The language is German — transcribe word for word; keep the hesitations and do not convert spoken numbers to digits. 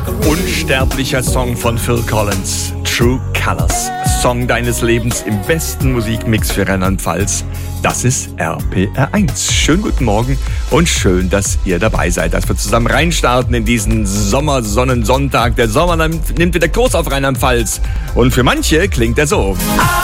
Unsterblicher Song von Phil Collins, True Colors. Song deines Lebens im besten Musikmix für Rheinland-Pfalz. Das ist R P R eins. Schönen guten Morgen und schön, dass ihr dabei seid, dass wir zusammen reinstarten in diesen Sommersonnensonntag. Der Sommer nimmt wieder Kurs auf Rheinland-Pfalz und für manche klingt er so.